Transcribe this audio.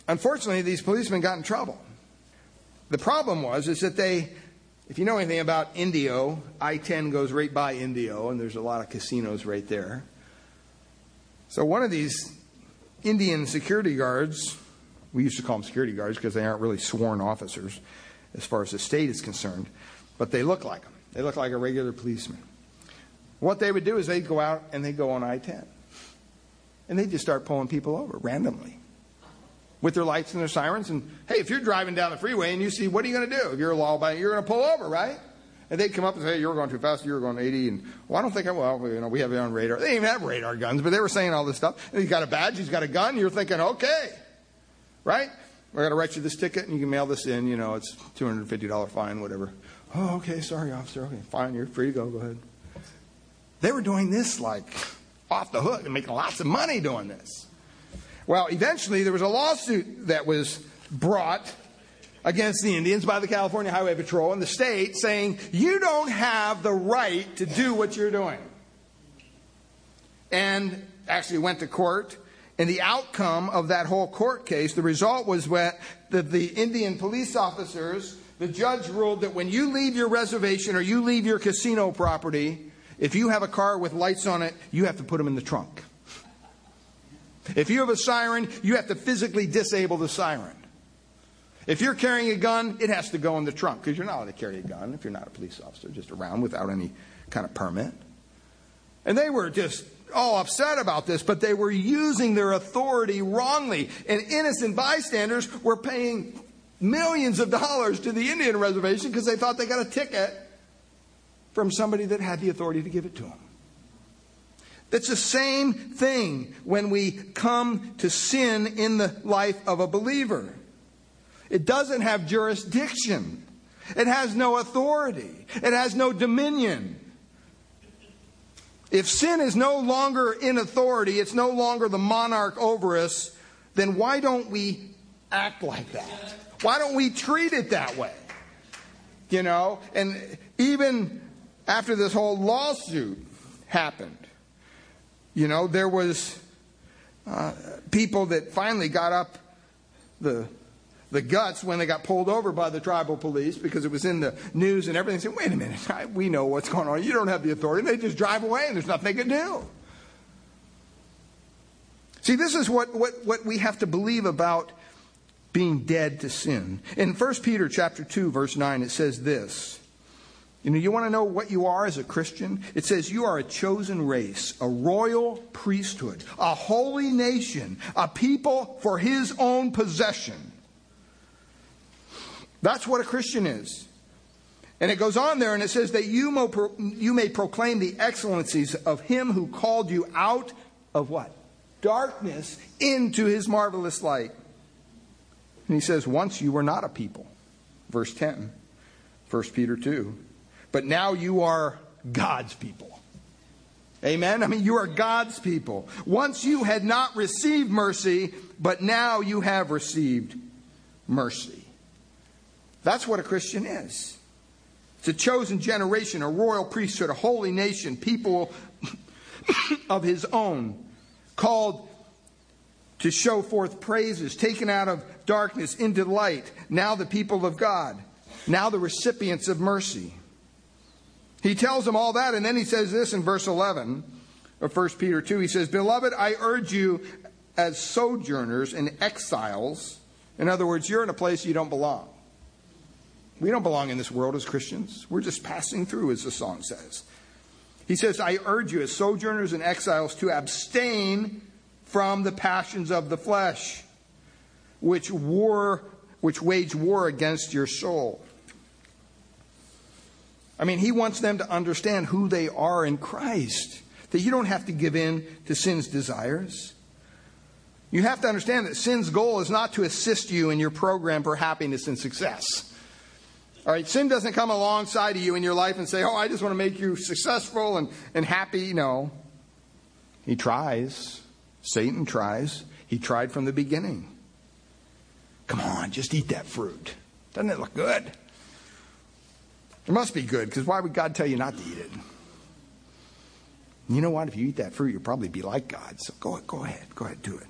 unfortunately, these policemen got in trouble. The problem is that if you know anything about Indio, I-10 goes right by Indio, and there's a lot of casinos right there. So one of these Indian security guards, we used to call them security guards because they aren't really sworn officers as far as the state is concerned, but they look like them. They look like a regular policeman. What they would do is they'd go out and they'd go on I-10. And they'd just start pulling people over randomly with their lights and their sirens. And, hey, if you're driving down the freeway and you see, what are you going to do? If you're a law-abiding, you're going to pull over, right? And they'd come up and say, hey, you're going too fast, you're going 80. And, well, I don't think we have it on radar. They didn't even have radar guns, but they were saying all this stuff. And he's got a badge, he's got a gun. You're thinking, okay, right? We're going to write you this ticket and you can mail this in. It's $250 fine, whatever. Oh, okay, sorry, officer. Okay, fine, you're free to go. Go ahead. They were doing this like off the hook and making lots of money doing this. Well, eventually there was a lawsuit that was brought against the Indians by the California Highway Patrol and the state saying, you don't have the right to do what you're doing. And actually went to court. And the outcome of that whole court case, the result was that the Indian police officers, the judge ruled that when you leave your reservation or you leave your casino property, if you have a car with lights on it, you have to put them in the trunk. If you have a siren, you have to physically disable the siren. If you're carrying a gun, it has to go in the trunk, because you're not allowed to carry a gun if you're not a police officer, just around without any kind of permit. And they were just all upset about this, but they were using their authority wrongly. And innocent bystanders were paying millions of dollars to the Indian reservation because they thought they got a ticket from somebody that had the authority to give it to them. It's the same thing when we come to sin in the life of a believer. It doesn't have jurisdiction. It has no authority. It has no dominion. If sin is no longer in authority, it's no longer the monarch over us, then why don't we act like that? Why don't we treat it that way? And even after this whole lawsuit happened, there was people that finally got up the guts when they got pulled over by the tribal police, because it was in the news and everything. Said, wait a minute, we know what's going on. You don't have the authority. And they just drive away and there's nothing they can do. See, this is what we have to believe about being dead to sin. In 1 Peter chapter 2, verse 9, it says this. You want to know what you are as a Christian? It says you are a chosen race, a royal priesthood, a holy nation, a people for his own possession. That's what a Christian is. And it goes on there and it says that you may proclaim the excellencies of him who called you out of what? Darkness into his marvelous light. And he says, once you were not a people. Verse 10, 1 Peter 2. But now you are God's people. Amen? You are God's people. Once you had not received mercy, but now you have received mercy. That's what a Christian is. It's a chosen generation, a royal priesthood, a holy nation, people of his own, called to show forth praises, taken out of darkness into light, now the people of God, now the recipients of mercy. He tells them all that, and then he says this in verse 11 of 1 Peter 2. He says, Beloved, I urge you as sojourners and exiles. In other words, you're in a place you don't belong. We don't belong in this world as Christians. We're just passing through, as the song says. He says, I urge you as sojourners and exiles to abstain from the passions of the flesh, which wage war against your soul. He wants them to understand who they are in Christ. That you don't have to give in to sin's desires. You have to understand that sin's goal is not to assist you in your program for happiness and success. All right, sin doesn't come alongside of you in your life and say, I just want to make you successful and happy. No. He tries. Satan tries. He tried from the beginning. Come on, just eat that fruit. Doesn't it look good? It must be good, because why would God tell you not to eat it? You know what? If you eat that fruit, you'll probably be like God. So go ahead, do it.